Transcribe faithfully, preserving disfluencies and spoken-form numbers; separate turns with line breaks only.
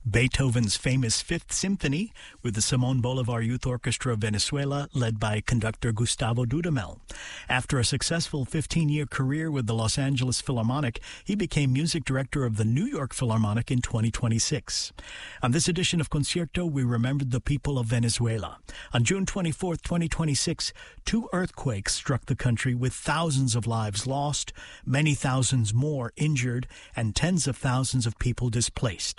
Beethoven's famous Fifth Symphony with the Simón Bolívar Youth Orchestra of Venezuela, led by conductor Gustavo Dudamel. After a successful fifteen-year career with the Los Angeles Philharmonic, he became music director of the New York Philharmonic in twenty twenty-six. On this edition of Concierto, we remembered the people of Venezuela. On June twenty-fourth, twenty twenty-six, two earthquakes struck the country with thousands of lives lost, many thousands more injured, and tens of thousands of people displaced.